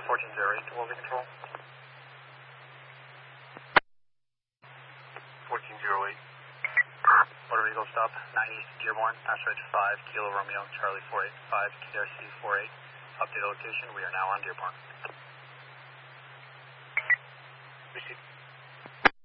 1408 to Wolverine Control. 1408. Motor Eagle stop, 9 East Dearborn, asteroid 5, Kilo Romeo, Charlie 485, TRC 48. Update location, we are now on Dearborn. Receive.